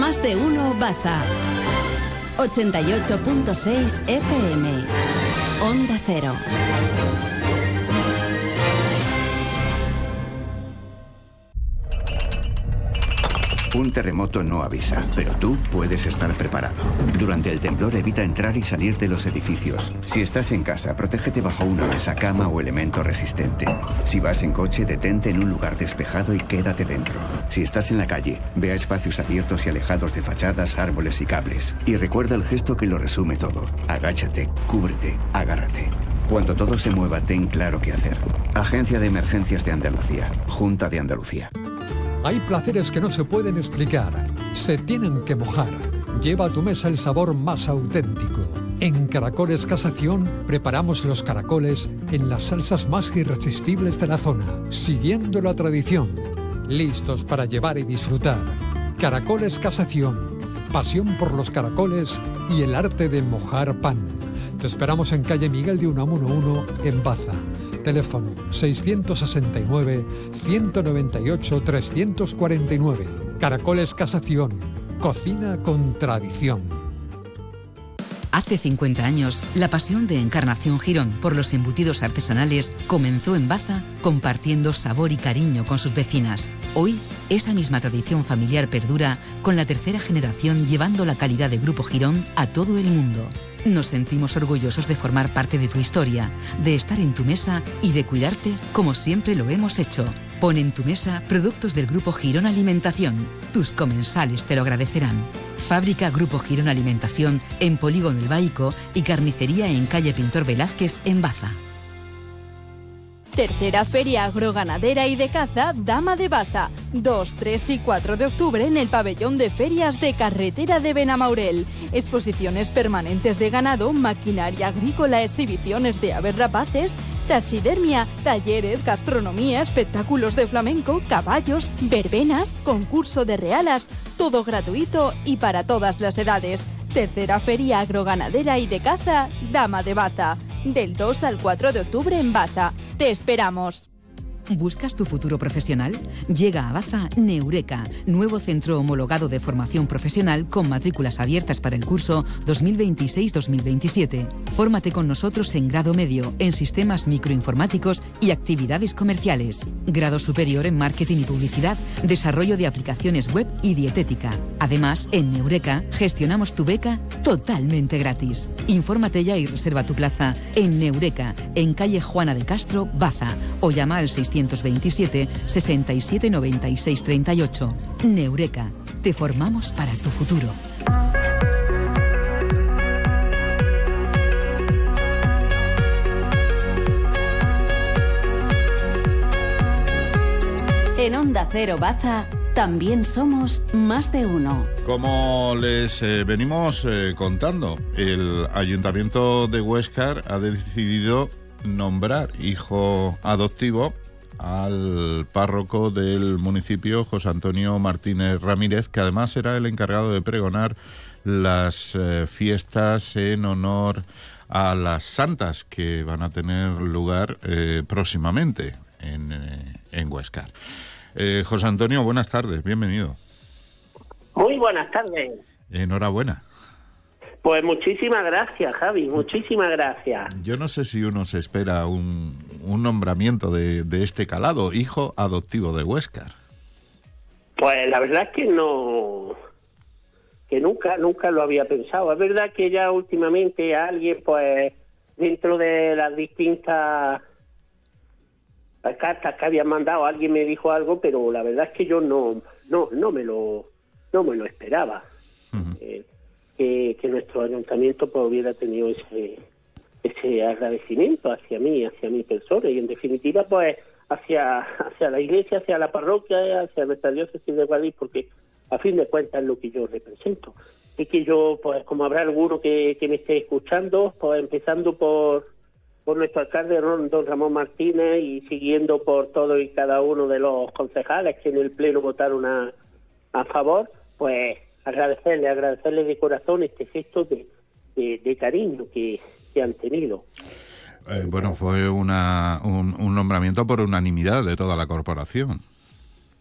Más de uno Baza. 88.6 FM. Onda Cero. Un terremoto no avisa, pero tú puedes estar preparado. Durante el temblor evita entrar y salir de los edificios. Si estás en casa, protégete bajo una mesa, cama o elemento resistente. Si vas en coche, detente en un lugar despejado y quédate dentro. Si estás en la calle, ve a espacios abiertos y alejados de fachadas, árboles y cables. Y recuerda el gesto que lo resume todo. Agáchate, cúbrete, agárrate. Cuando todo se mueva, ten claro qué hacer. Agencia de Emergencias de Andalucía. Junta de Andalucía. Hay placeres que no se pueden explicar, se tienen que mojar. Lleva a tu mesa el sabor más auténtico. En Caracoles Casación preparamos los caracoles en las salsas más irresistibles de la zona, siguiendo la tradición. Listos para llevar y disfrutar. Caracoles Casación, pasión por los caracoles y el arte de mojar pan. Te esperamos en calle Miguel de Unamuno 1 en Baza. Teléfono 669-198-349. Caracoles Casación. Cocina con tradición. Hace 50 años, la pasión de Encarnación Girón por los embutidos artesanales comenzó en Baza, compartiendo sabor y cariño con sus vecinas. Hoy, esa misma tradición familiar perdura, con la tercera generación llevando la calidad de Grupo Girón a todo el mundo. Nos sentimos orgullosos de formar parte de tu historia, de estar en tu mesa y de cuidarte como siempre lo hemos hecho. Pon en tu mesa productos del Grupo Girón Alimentación. Tus comensales te lo agradecerán. Fábrica Grupo Girón Alimentación en Polígono El Baico y carnicería en calle Pintor Velázquez en Baza. Tercera Feria Agroganadera y de Caza Dama de Baza, 2, 3 y 4 de octubre en el pabellón de ferias de Carretera de Benamaurel. Exposiciones permanentes de ganado, maquinaria agrícola, exhibiciones de aves rapaces, taxidermia, talleres, gastronomía, espectáculos de flamenco, caballos, verbenas, concurso de realas, todo gratuito y para todas las edades. Tercera Feria Agroganadera y de Caza Dama de Baza, del 2 al 4 de octubre en Baza. ¡Te esperamos! ¿Buscas tu futuro profesional? Llega a Baza Neureka, nuevo centro homologado de formación profesional con matrículas abiertas para el curso 2026-2027. Fórmate con nosotros en grado medio, en sistemas microinformáticos y actividades comerciales. Grado superior en marketing y publicidad, desarrollo de aplicaciones web y dietética. Además, en Neureka gestionamos tu beca totalmente gratis. Infórmate ya y reserva tu plaza en Neureka, en calle Juana de Castro, Baza, o llama al 627 67 96 38. Neureka, te formamos para tu futuro. En Onda Cero Baza también somos más de uno. Como les venimos contando, el Ayuntamiento de Huéscar ha decidido nombrar hijo adoptivo al párroco del municipio, José Antonio Martínez Ramírez, que además será el encargado de pregonar las fiestas en honor a las santas que van a tener lugar próximamente en Huéscar. José Antonio, buenas tardes, bienvenido. Muy buenas tardes. Enhorabuena. Pues muchísimas gracias, Javi, muchísimas gracias. Yo no sé si uno se espera un nombramiento de este calado, hijo adoptivo de Huéscar. Pues la verdad es que no, que nunca lo había pensado. Es verdad que ya últimamente alguien, pues, dentro de las distintas cartas que habían mandado, alguien me dijo algo, pero la verdad es que yo no me lo esperaba. Uh-huh. Que nuestro ayuntamiento pues hubiera tenido ese agradecimiento hacia mi persona y en definitiva pues hacia la iglesia, hacia la parroquia, hacia nuestra diócesis de Guadix, porque a fin de cuentas es lo que yo represento. Y que yo, pues como habrá alguno que me esté escuchando, pues empezando por nuestro alcalde don Ramón Martínez y siguiendo por todos y cada uno de los concejales que en el pleno votaron a favor, pues agradecerle de corazón este gesto de cariño que han tenido. Bueno, fue un nombramiento por unanimidad de toda la corporación.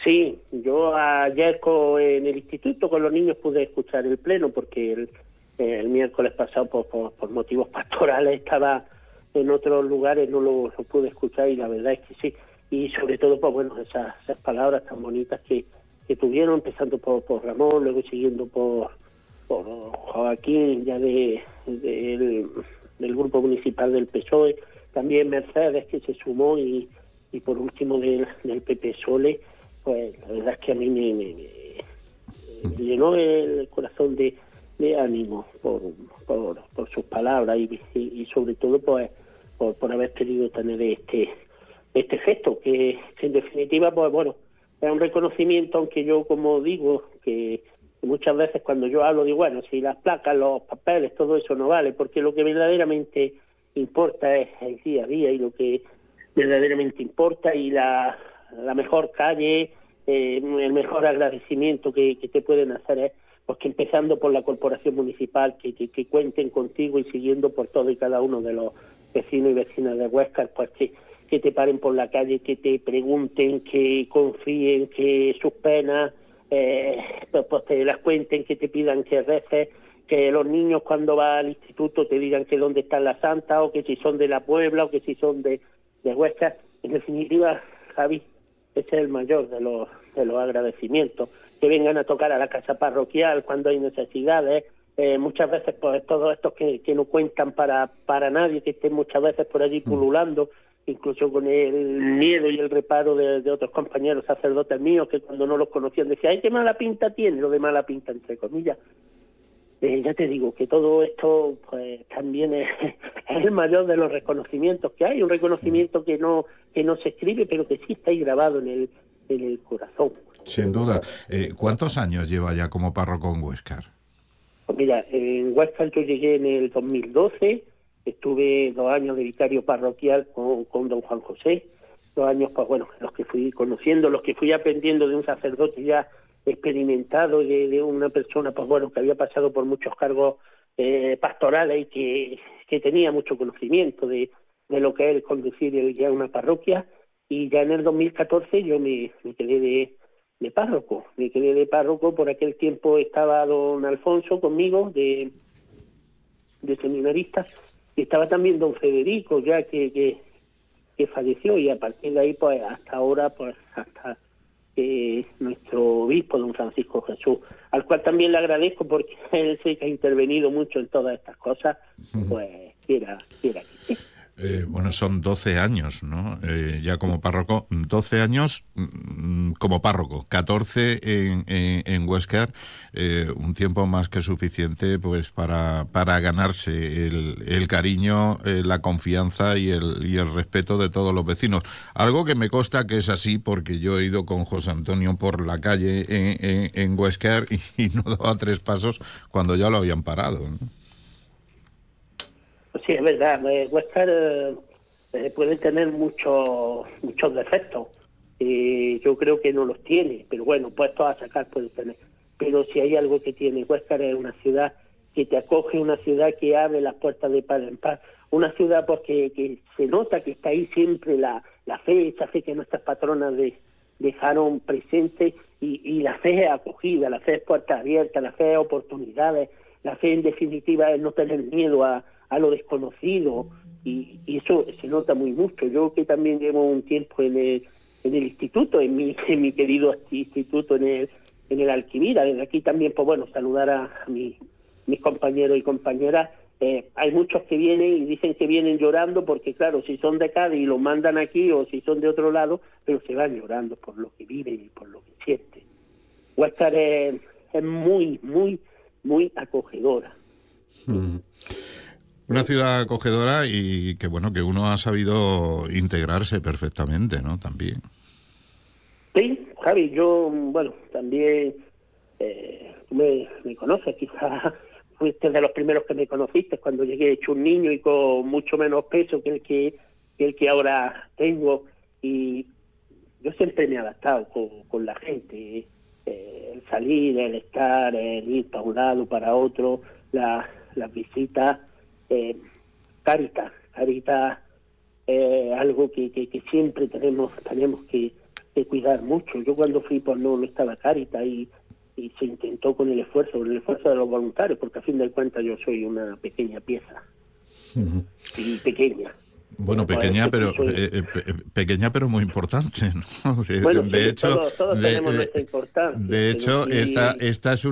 Sí, yo ayer en el instituto con los niños pude escuchar el pleno porque el miércoles pasado por motivos pastorales estaba en otros lugares, no lo pude escuchar y la verdad es que sí. Y sobre todo, pues bueno, esas palabras tan bonitas que tuvieron, empezando por Ramón, luego siguiendo por Joaquín, ya del grupo municipal del PSOE, también Mercedes, que se sumó, y por último del PP Sole. Pues la verdad es que a mí me llenó el corazón de ánimo por sus palabras y sobre todo pues por haber querido tener este gesto, que en definitiva, pues bueno, es un reconocimiento, aunque yo, como digo, que muchas veces cuando yo hablo, digo, bueno, si las placas, los papeles, todo eso no vale, porque lo que verdaderamente importa es el día a día, y lo que verdaderamente importa, y la mejor calle, el mejor agradecimiento que te pueden hacer es, pues, que empezando por la corporación municipal, que cuenten contigo, y siguiendo por todo y cada uno de los vecinos y vecinas de Huéscar, pues que te paren por la calle, que te pregunten, que confíen, que sus penas pues te las cuenten, que te pidan que reces, que los niños cuando van al instituto te digan que dónde están las santas, o que si son de la Puebla, o que si son de Huéscar. En definitiva, Javi, ese es el mayor de los agradecimientos, que vengan a tocar a la casa parroquial cuando hay necesidades, muchas veces pues todos estos que no cuentan para nadie, que estén muchas veces por allí pululando, incluso con el miedo y el reparo de otros compañeros sacerdotes míos, que cuando no los conocían decían, ¡ay, qué mala pinta tiene! Lo de mala pinta entre comillas. Ya te digo que todo esto pues también es el mayor de los reconocimientos que hay, un reconocimiento que no se escribe, pero que sí está ahí grabado en el corazón. Sin duda. ¿Cuántos años lleva ya como párroco en Huéscar? Pues mira, en Huéscar yo llegué en el 2012, estuve 2 años de vicario parroquial con don Juan José, 2 años, pues bueno, los que fui conociendo, los que fui aprendiendo de un sacerdote ya experimentado, de una persona, pues bueno, que había pasado por muchos cargos pastorales, y que tenía mucho conocimiento de lo que es el conducir ya una parroquia. Y ya en el 2014 yo me quedé de párroco. Me quedé de párroco. Por aquel tiempo estaba don Alfonso conmigo, de seminarista, y estaba también don Federico, ya que falleció, y a partir de ahí, pues hasta ahora, pues hasta nuestro obispo, don Francisco Jesús, al cual también le agradezco, porque él sí que ha intervenido mucho en todas estas cosas, pues quiera que sí. Bueno, son 12 años, ¿no? Ya como párroco, 12 años como párroco, 14 en Huéscar, un tiempo más que suficiente pues para ganarse el cariño, la confianza y el respeto de todos los vecinos. Algo que me consta que es así, porque yo he ido con José Antonio por la calle en Huéscar y no daba 3 pasos cuando ya lo habían parado, ¿no? Sí, es verdad. Huéscar puede tener muchos defectos. Yo creo que no los tiene, pero bueno, puestos a sacar puede tener. Pero si hay algo que tiene Huéscar, es una ciudad que te acoge, una ciudad que abre las puertas de par en par, una ciudad pues que se nota que está ahí siempre la fe, esa fe que nuestras patronas dejaron presente, y la fe es acogida, la fe es puerta abierta, la fe es oportunidades, la fe en definitiva es no tener miedo a lo desconocido, y eso se nota muy mucho. Yo, que también llevo un tiempo en el instituto, en mi querido instituto en el Alquimira, desde aquí también, pues bueno, saludar a mis compañeros y compañeras. Hay muchos que vienen y dicen que vienen llorando, porque claro, si son de Cádiz y los mandan aquí, o si son de otro lado, pero se van llorando por lo que viven y por lo que sienten. Huéscar es muy, muy, muy acogedora. Una ciudad acogedora, y que bueno, que uno ha sabido integrarse perfectamente, ¿no? También. Sí, Javi, yo, bueno, también tú me conoces, quizás fuiste de los primeros que me conociste cuando llegué hecho un niño y con mucho menos peso que el que ahora tengo, y yo siempre me he adaptado con la gente, el salir, el estar, el ir para un lado, para otro, las visitas. Caritas, algo que siempre tenemos que cuidar mucho. Yo cuando fui, pues no estaba Cáritas y se intentó con el esfuerzo de los voluntarios, porque a fin de cuentas yo soy una pequeña pieza. Y pequeña. Bueno, pequeña, pero pequeña, pero muy importante, ¿no? Bueno, de sí, hecho, todos tenemos nuestra importancia. De hecho, esta es